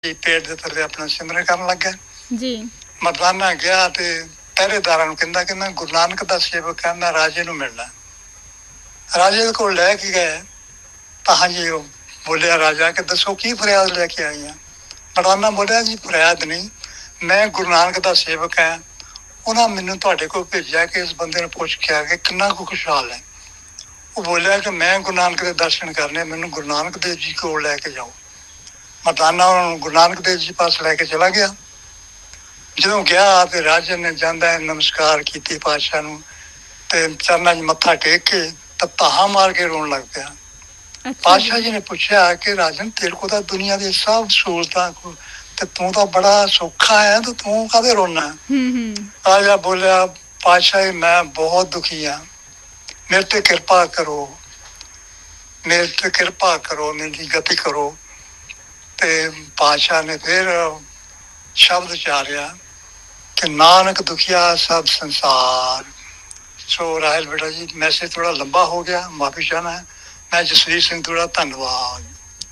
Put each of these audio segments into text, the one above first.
ਪੇਟ ਦੇ ਥੱਲੇ ਆਪਣਾ ਸਿਮਰਨ ਕਰਨ ਲੱਗਾ ਜੀ। ਮਰਦਾਨਾ ਗਿਆ ਤੇ ਪਹਿਰੇਦਾਰਾਂ ਨੂੰ ਕਹਿੰਦਾ ਕਿ ਮੈਂ ਗੁਰੂ ਨਾਨਕ ਦਾ ਸੇਵਕ ਹਾਂ, ਮੈਂ ਰਾਜੇ ਨੂੰ ਮਿਲਣਾ। ਰਾਜੇ ਦੇ ਕੋਲ ਲੈ ਕੇ ਗਏ ਤਾਂ ਹਾਂਜੀ ਉਹ ਬੋਲਿਆ ਰਾਜਾ ਕਿ ਦੱਸੋ ਕੀ ਫਰਿਆਦ ਲੈ ਕੇ ਆਈ ਆ। ਮਰਦਾਨਾ ਬੋਲਿਆ ਜੀ ਫਰਿਆਦ ਨਹੀਂ, ਮੈਂ ਗੁਰੂ ਨਾਨਕ ਦਾ ਸੇਵਕ ਹਾਂ, ਉਹਨਾਂ ਮੈਨੂੰ ਤੁਹਾਡੇ ਕੋਲ ਭੇਜਿਆ ਕਿ ਇਸ ਬੰਦੇ ਨੂੰ ਪੁੱਛ ਕੇ ਆ ਕਿ ਕਿੰਨਾ ਕੁ ਖੁਸ਼ਹਾਲ ਹੈ। ਉਹ ਬੋਲਿਆ ਕਿ ਮੈਂ ਗੁਰੂ ਨਾਨਕ ਦੇ ਦਰਸ਼ਨ ਕਰਨੇ, ਮੈਨੂੰ ਗੁਰੂ ਨਾਨਕ ਦੇਵ ਜੀ ਕੋਲ ਲੈ ਕੇ ਜਾਓ। ਮਰਦਾਨਾ ਉਹਨਾਂ ਨੂੰ ਗੁਰੂ ਨਾਨਕ ਦੇਵ ਜੀ ਪਾਸ ਲੈ ਕੇ ਚਲਾ ਗਿਆ। ਜਦੋਂ ਗਿਆ ਤੇ ਰਾਜੇ ਨੇ ਜਾਂਦਾ ਨਮਸਕਾਰ ਕੀਤੀ ਪਾਤਸ਼ਾਹ ਨੂੰ ਤੇ ਚਰਨਾਂ 'ਚ ਮੱਥਾ ਟੇਕ ਕੇ ਤਾਂ ਧਾਹਾਂ ਮਾਰ ਕੇ ਰੋਣ ਲੱਗ ਪਿਆ। ਪਾਤਸ਼ਾਹ ਜੀ ਨੇ ਪੁੱਛਿਆ ਕਿ ਰਾਜਨ ਤੇਰੇ ਕੋਲ ਤਾਂ ਦੁਨੀਆ ਦੀ ਸਭ ਸਹੂਲਤਾਂ ਤੇ ਤੂੰ ਤਾਂ ਬੜਾ ਸੌਖਾ ਹੈ ਤੇ ਤੂੰ ਕਾਹਦੇ ਰੋਣਾ। ਰਾਜਾ ਬੋਲਿਆ ਪਾਤਸ਼ਾਹ ਜੀ ਮੈਂ ਬਹੁਤ ਦੁਖੀ ਹਾਂ, ਮੇਰੇ ਤੇ ਕਿਰਪਾ ਕਰੋ, ਮੇਰੇ ਤੇ ਕਿਰਪਾ ਕਰੋ, ਮੇਰੀ ਗਤੀ ਕਰੋ। ਤੇ ਪਾਤਸ਼ਾਹ ਨੇ ਫਿਰ ਸ਼ਬਦ ਉਚਾਰਿਆ ਕਿ ਨਾਨਕ ਦੁਖੀਆ ਸਭ ਸੰਸਾਰ। ਸੋ ਰਾਹੁਲ ਬੇਟਾ ਜੀ ਮੈਸੇਜ ਥੋੜਾ ਲੰਬਾ ਹੋ ਗਿਆ, ਮਾਫੀ ਚਾਹਨਾ ਹੈ। ਮੈਂ ਜਸਵੀਰ ਸਿੰਘ ਥੋੜਾ, ਧੰਨਵਾਦ।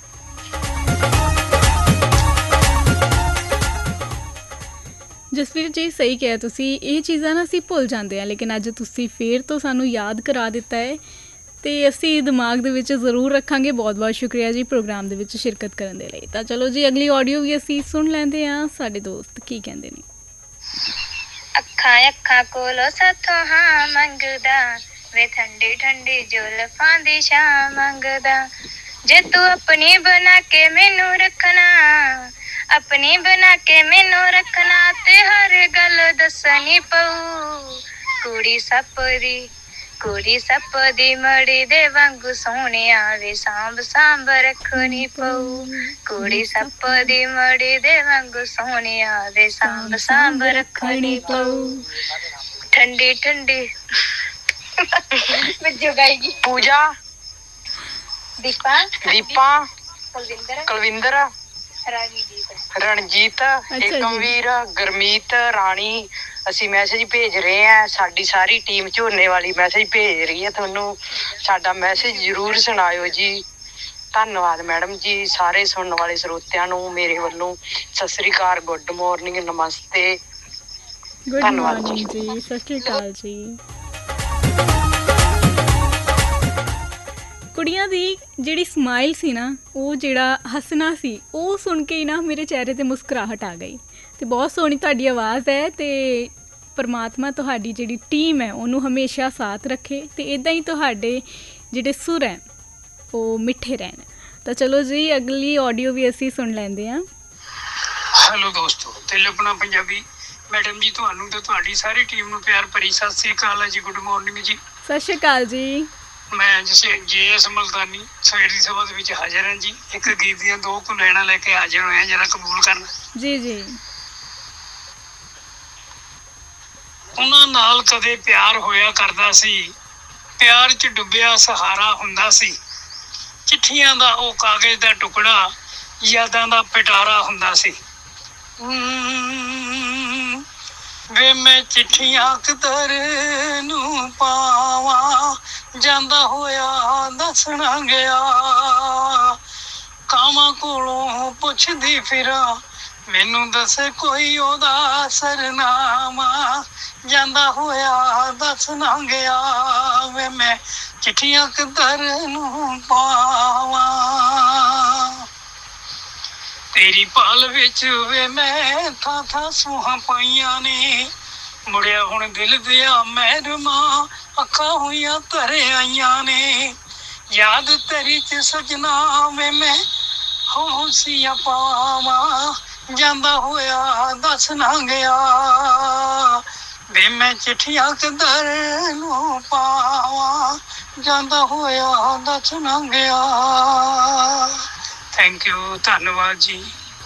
ਜਸਵੀਰ ਜੀ ਸਹੀ ਕਿਹਾ ਤੁਸੀਂ, ਇਹ ਚੀਜ਼ਾਂ ਨਾ ਅਸੀਂ ਭੁੱਲ ਜਾਂਦੇ ਹਾਂ, ਲੇਕਿਨ ਅੱਜ ਤੁਸੀਂ ਫੇਰ ਤੋਂ ਸਾਨੂੰ ਯਾਦ ਕਰਾ ਦਿੱਤਾ ਹੈ ਤੇ ਅਸੀਂ ਦਿਮਾਗ ਦੇ ਵਿੱਚ ਜ਼ਰੂਰ ਰੱਖਾਂਗੇ। ਬਹੁਤ ਬਹੁਤ ਸ਼ੁਕਰੀਆ ਜੀ ਪ੍ਰੋਗਰਾਮ ਦੇ ਵਿੱਚ ਸ਼ਿਰਕਤ ਕਰਨ ਦੇ ਲਈ। ਤਾਂ ਚਲੋ ਜੀ ਅਗਲੀ ਆਡੀਓ ਵੀ ਅਸੀਂ ਸੁਣ ਲੈਂਦੇ ਹਾਂ, ਸਾਡੇ ਦੋਸਤ ਕੀ ਕਹਿੰਦੇ ਨੇ। ਅੱਖਾਂ ਅੱਖਾਂ ਕੋਲੋਂ ਸਾਥੋਂ ਹਾਂ ਮੰਗਦਾ ਵੇ, ਠੰਡੀ ਠੰਡੀ ਜ਼ੁਲਫਾਂ ਦੀ ਛਾਂ ਮੰਗਦਾ। ਜੇ ਤੂੰ ਆਪਣੀ ਬਣਾ ਕੇ ਮੈਨੂੰ ਰੱਖਣਾ, ਆਪਣੀ ਬਣਾ ਕੇ ਮੈਨੂੰ ਰੱਖਣਾ ਤੇ ਹਰ ਗੱਲ ਦੱਸਣੀ ਪਊ। ਕੁੜੀ ਸੱਪ ਦੀ ਮੜੀ ਦੇ ਵਾਂਗੂ ਸੋਹਣਿਆ ਵੇ, ਸਾਂਭ ਸਾਂਭ ਰੱਖਣੀ ਪਊ। ਕੁੜੀ ਸੱਪ ਦੀ ਮੜੀ ਦੇ ਵਾਂਗੂ ਸੋਹਣਿਆ ਵੇ, ਸਾਂਭ ਸਾਂਭ ਰੱਖਣੀ ਪਊ। ਠੰਡੀ ਠੰਡੀ ਵਿੱਚੋਂ ਗਾਏਗੀ ਪੂਜਾ, ਦੀਪਾ, ਕੁਲਵਿੰਦਰ, ਰਣਜੀਤ, ਏਕਮਵੀਰ, ਗੁਰਮੀਤ, ਰਾਣੀ। ਅਸੀਂ ਮੈਸੇਜ ਭੇਜ ਰਹੇ ਹਾਂ, ਸਾਡੀ ਸਾਰੀ ਟੀਮ ਝੋਨੇ ਵਾਲੀ ਮੈਸੇਜ ਭੇਜ ਰਹੀ ਹੈ ਤੁਹਾਨੂੰ। ਸਾਡਾ ਮੈਸੇਜ ਜ਼ਰੂਰ ਸੁਣਾਇਓ ਜੀ। ਧੰਨਵਾਦ ਮੈਡਮ ਜੀ। ਸਾਰੇ ਸੁਣਨ ਵਾਲੇ ਸਰੋਤਿਆਂ ਨੂੰ ਮੇਰੇ ਵੱਲੋਂ ਸਤਿ ਸ੍ਰੀ ਅਕਾਲ, ਗੁੱਡ ਮਾਰਨਿੰਗ, ਨਮਸਤੇ, ਧੰਨਵਾਦ ਜੀ। ਸਤਿ ਸ੍ਰੀ ਅਕਾਲ ਜੀ। ਕੁੜੀਆਂ ਦੀ ਜਿਹੜੀ ਸਮਾਈਲ ਸੀ ਨਾ, ਉਹ ਜਿਹੜਾ ਹੱਸਣਾ ਸੀ, ਉਹ ਸੁਣ ਕੇ ਹੀ ਨਾ ਮੇਰੇ ਚਿਹਰੇ 'ਤੇ ਮੁਸਕਰਾਹਟ ਆ ਗਈ। ਅਤੇ ਬਹੁਤ ਸੋਹਣੀ ਤੁਹਾਡੀ ਆਵਾਜ਼ ਹੈ ਅਤੇ ਪਰਮਾਤਮਾ ਤੁਹਾਡੀ ਜਿਹੜੀ ਟੀਮ ਹੈ ਉਹਨੂੰ ਹਮੇਸ਼ਾ ਸਾਥ ਰੱਖੇ ਅਤੇ ਇੱਦਾਂ ਹੀ ਤੁਹਾਡੇ ਜਿਹੜੇ ਸੁਰ ਹੈ ਉਹ ਮਿੱਠੇ ਰਹਿਣ। ਤਾਂ ਚਲੋ ਜੀ ਅਗਲੀ ਆਡੀਓ ਵੀ ਅਸੀਂ ਸੁਣ ਲੈਂਦੇ ਹਾਂ। ਹੈਲੋ ਦੋਸਤੋ, ਦਿਲ ਆਪਣਾ ਪੰਜਾਬੀ ਮੈਡਮ ਜੀ, ਤੁਹਾਨੂੰ ਤੇ ਤੁਹਾਡੀ ਸਾਰੀ ਟੀਮ ਨੂੰ ਪਿਆਰ ਭਰੀ ਸਤਿ ਸ੍ਰੀ ਅਕਾਲ ਹੈ ਜੀ, ਗੁੱਡ ਮਾਰਨਿੰਗ ਜੀ। ਸਤਿ ਸ਼੍ਰੀ ਅਕਾਲ ਜੀ। ਮੈਂ JS ਮਲਤਾਨੀ ਸਵੇਰ ਦੀ ਸਭਾ ਦੇ ਵਿੱਚ ਹਾਜ਼ਰ ਹਾਂ ਜੀ। ਇੱਕ ਗੀਤ ਦੀਆਂ 2 ਕੁ ਲਾਈਨਾਂ ਲੈ ਕੇ ਹਾਜ਼ਰ ਹੋਏ ਹਾਂ, ਜਰਾ ਕਬੂਲ ਕਰਨਾ ਜੀ। ਜੀ ਉਹਨਾਂ ਨਾਲ ਕਦੇ ਪਿਆਰ ਹੋਇਆ ਕਰਦਾ ਸੀ, ਪਿਆਰ 'ਚ ਡੁੱਬਿਆ ਸਹਾਰਾ ਹੁੰਦਾ ਸੀ। ਚਿੱਠੀਆਂ ਦਾ ਉਹ ਕਾਗਜ਼ ਦਾ ਟੁਕੜਾ, ਯਾਦਾਂ ਦਾ ਪਿਟਾਰਾ ਹੁੰਦਾ ਸੀ। ਵੇ ਮੈਂ ਚਿੱਠੀਆਂ ਕਿਧਰ ਨੂੰ ਪਾਵਾਂ, ਜਾਂਦਾ ਹੋਇਆ ਦੱਸਣਾ ਗਿਆ। ਕਾਵਾਂ ਕੋਲੋਂ ਪੁੱਛਦੀ ਫਿਰਾਂ, ਮੈਨੂੰ ਦੱਸੇ ਕੋਈ ਉਹਦਾ ਸਰਨਾਮਾ, ਜਾਂਦਾ ਹੋਇਆ ਦੱਸਣਾ ਗਿਆ। ਵੇ ਮੈਂ ਚਿੱਠੀਆਂ ਕਿਧਰ ਨੂੰ ਪਾਵਾਂ, ਤੇਰੀ ਭਾਲ ਵਿੱਚ ਵੇ ਮੈਂ ਥਾਂ ਸੂਹਾਂ ਪਾਈਆਂ ਨੇ। ਮੁੜਿਆ ਹੁਣ ਦਿਲ ਦਿਆ ਮਹਿਰਮਾ, ਅੱਖਾਂ ਹੋਈਆਂ ਧਰ ਆਈਆਂ ਨੇ। ਯਾਦ ਤੇਰੀ 'ਚ ਸਜਣਾ ਵੇ ਮੈਂ ਹੌਸੀਆਂ ਪਾਵਾਂ, ਜਾਂਦਾ ਹੋਇਆ ਦੱਸ ਨਾ ਗਿਆ। ਵੇ ਮੈਂ ਚਿੱਠੀਆਂ ਕਿੱਧਰ ਨੂੰ ਪਾਵਾਂ, ਜਾਂਦਾ ਹੋਇਆ ਦੱਸ ਨਾ ਗਿਆ। ਥੈਂਕ ਯੂ, ਧੰਨਵਾਦ ਜੀ।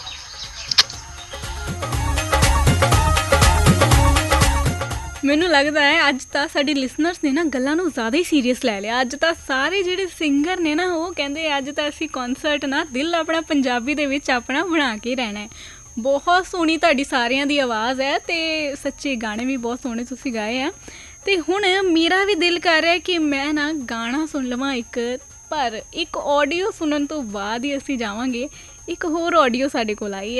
ਮੈਨੂੰ ਲੱਗਦਾ ਹੈ ਅੱਜ ਤਾਂ ਸਾਡੇ ਲਿਸਨਰਸ ਨੇ ਨਾ ਗੱਲਾਂ ਨੂੰ ਜ਼ਿਆਦਾ ਹੀ ਸੀਰੀਅਸ ਲੈ ਲਿਆ। ਅੱਜ ਤਾਂ ਸਾਰੇ ਜਿਹੜੇ ਸਿੰਗਰ ਨੇ ਨਾ ਉਹ ਕਹਿੰਦੇ ਅੱਜ ਤਾਂ ਅਸੀਂ ਕੌਨਸਰਟ ਨਾ ਦਿਲ ਆਪਣਾ ਪੰਜਾਬੀ ਦੇ ਵਿੱਚ ਆਪਣਾ ਬਣਾ ਕੇ ਰਹਿਣਾ ਹੈ। ਬਹੁਤ ਸੋਹਣੀ ਤੁਹਾਡੀ ਸਾਰਿਆਂ ਦੀ ਆਵਾਜ਼ ਹੈ ਅਤੇ ਸੱਚੇ ਗਾਣੇ ਵੀ ਬਹੁਤ ਸੋਹਣੇ ਤੁਸੀਂ ਗਾਏ ਆ। ਅਤੇ ਹੁਣ ਮੇਰਾ ਵੀ ਦਿਲ ਕਰ ਰਿਹਾ ਕਿ ਮੈਂ ਨਾ ਗਾਣਾ ਸੁਣ ਲਵਾਂ ਇੱਕ, ਪਰ ਇੱਕ ਆਡੀਓ ਸੁਣਨ ਤੋਂ ਬਾਅਦ ਹੀ ਅਸੀਂ ਜਾਵਾਂਗੇ। ਇੱਕ ਹੋਰ ਆਡੀਓ ਸਾਡੇ ਕੋਲ ਆਈ ਹੈ।